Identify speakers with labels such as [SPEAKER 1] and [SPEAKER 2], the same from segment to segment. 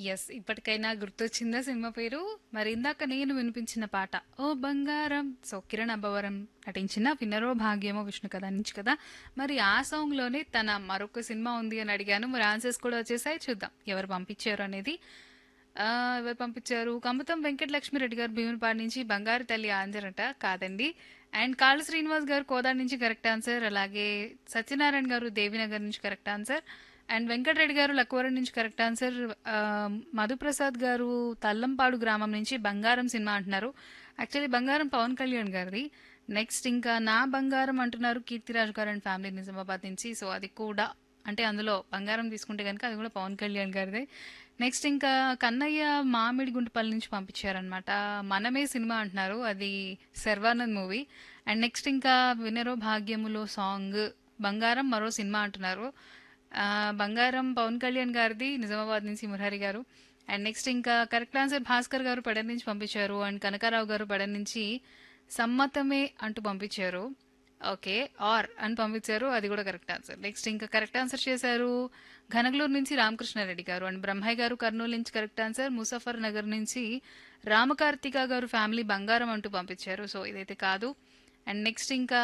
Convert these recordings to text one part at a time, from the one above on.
[SPEAKER 1] Yes. ఇప్పటికైనా గుర్తొచ్చిందా cinema పేరు? మరి ఇందాక నేను వినిపించిన పాట 'ఓ బంగారం' సో కిరణ్ అబ్బవరం నటించిన 'వినరో భాగ్యమో విష్ణు కథ' నుంచి కదా. మరి ఆ సాంగ్‌లోనే తన మరొక సినిమా ఉంది అని అడిగాను. మరి ఆన్సర్స్ కూడా వచ్చేసాయి. చూద్దాం ఎవరు పంపించారు అనేది. ఎవరు పంపించారు? కమతం వెంకటలక్ష్మిరెడ్డి గారు భీమునిపాడు నుంచి బంగారు తల్లి ఆన్సర్ అంట. కాదండి. అండ్ కాళ్ళ శ్రీనివాస్ గారు కోదాడ నుంచి కరెక్ట్ ఆన్సర్. అలాగే సత్యనారాయణ గారు దేవినగర్ నుంచి కరెక్ట్ ఆన్సర్. అండ్ వెంకటరెడ్డి గారు లక్కవరం నుంచి కరెక్ట్ ఆన్సర్. ఆ, మధుప్రసాద్ గారు తల్లంపాడు గ్రామం నుంచి బంగారం సినిమా అంటున్నారు. యాక్చువల్లీ బంగారం పవన్ కళ్యాణ్ గారిది. నెక్స్ట్ ఇంకా నా బంగారం అంటున్నారు కీర్తిరాజు గారు అండ్ ఫ్యామిలీ నిజామాబాద్ నుంచి. సో అది కూడా అంటే అందులో బంగారం తీసుకుంటే కనుక అది కూడా పవన్ కళ్యాణ్ గారిదే. నెక్స్ట్ ఇంకా కన్నయ్య మామిడి గుంటపల్లి నుంచి పంపించారనమాట. మనమే సినిమా అంటున్నారు, అది శర్వానంద్ మూవీ. అండ్ నెక్స్ట్ ఇంకా వినరో భాగ్యములో సాంగ్ బంగారం మరో సినిమా అంటున్నారు. బంగారం పవన్ కళ్యాణ్ గారిది నిజామాబాద్ నుంచి మురహరి గారు. అండ్ నెక్స్ట్ ఇంకా కరెక్ట్ ఆన్సర్ భాస్కర్ గారు పెడన్ నుంచి పంపించారు. అండ్ కనకారావు గారు పెడన్ నుంచి సమ్మతమే అంటూ పంపించారు. ఓకే, ఆర్ అని పంపించారు, అది కూడా కరెక్ట్ ఆన్సర్. నెక్స్ట్ ఇంకా కరెక్ట్ ఆన్సర్ చేశారు ఘనగలూరు నుంచి రామకృష్ణారెడ్డి గారు. అండ్ బ్రహ్మయ్య గారు కర్నూలు నుంచి కరెక్ట్ ఆన్సర్. ముసఫర్ నగర్ నుంచి రామకార్తిక గారు ఫ్యామిలీ బంగారం అంటూ పంపించారు. సో ఇదైతే కాదు. అండ్ నెక్స్ట్ ఇంకా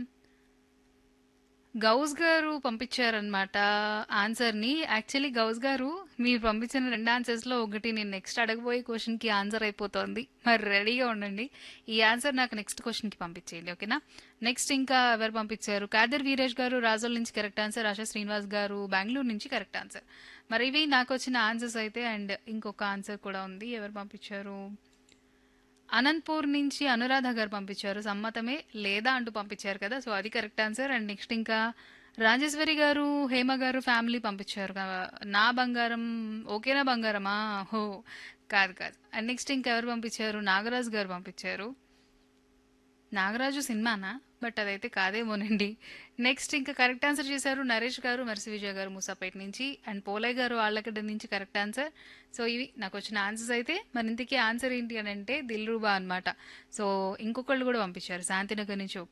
[SPEAKER 1] గౌస్ గారు పంపించారనమాట ఆన్సర్ని. యాక్చువల్లీ గౌస్ గారు మీరు పంపించిన రెండు ఆన్సర్స్లో ఒకటి నేను నెక్స్ట్ అడగబోయే క్వశ్చన్కి ఆన్సర్ అయిపోతుంది. మరి రెడీగా ఉండండి. ఈ ఆన్సర్ నాకు నెక్స్ట్ క్వశ్చన్కి పంపించేయండి, ఓకేనా? నెక్స్ట్ ఇంకా ఎవరు పంపించారు? కాదర్ వీరేష్ గారు రాజోల్ నుంచి కరెక్ట్ ఆన్సర్. ఆశా శ్రీనివాస్ గారు బెంగళూరు నుంచి కరెక్ట్ ఆన్సర్. మరి ఇవి నాకు వచ్చిన ఆన్సర్స్ అయితే. అండ్ ఇంకొక ఆన్సర్ కూడా ఉంది. ఎవరు పంపించారు? అనంతపూర్ నుంచి అనురాధ గారు పంపించారు సమ్మతమే లేదా అంటూ పంపించారు కదా. సో అది కరెక్ట్ ఆన్సర్. అండ్ నెక్స్ట్ ఇంకా రాజేశ్వరి గారు హేమ గారు ఫ్యామిలీ పంపించారు నా బంగారం ఓకేనా బంగారమా? హో, కాదు కాదు. అండ్ నెక్స్ట్ ఇంకా ఎవరు పంపించారు? నాగరాజు గారు పంపించారు. నాగరాజు సినిమానా? బట్ అదైతే కాదేమోనండి. నెక్స్ట్ ఇంకా కరెక్ట్ ఆన్సర్ చేశారు నరేష్ గారు మెర్సి విజయ్ గారు మూసాపేట నుంచి. అండ్ పోలయ్య గారు ఆళ్ళగడ్డ నుంచి కరెక్ట్ ఆన్సర్. సో ఇవి నాకు వచ్చిన ఆన్సర్స్ అయితే. మరి ఇంతకీ ఆన్సర్ ఏంటి అని అంటే దిల్రూబా అనమాట. సో ఇంకొకళ్ళు కూడా పంపించారు శాంతినగర్ నుంచి. ఓకే